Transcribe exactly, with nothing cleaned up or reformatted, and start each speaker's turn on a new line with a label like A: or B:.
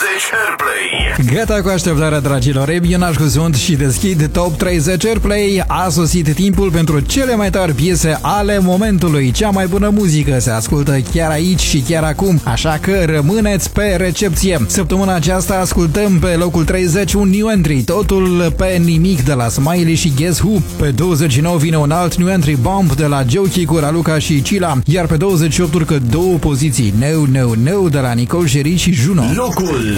A: treizeci Airplay.
B: Gata cu așteptarea, dragilor. Ebionaș sunt și deschid Top treizeci Airplay. A sosit timpul pentru cele mai tari piese ale momentului. Cea mai bună muzică se ascultă chiar aici și chiar acum, așa că rămâneți pe recepție. Săptămâna aceasta ascultăm pe locul treizeci un new entry, totul pe nimic de la Smiley și Guess Who. Pe douăzeci și nouă vine un alt new entry, Bump de la Joki cu Raluca și Cila, iar pe douăzeci și opt urcă două poziții, No No No de la Nicole Sherry și Juno.
A: Locul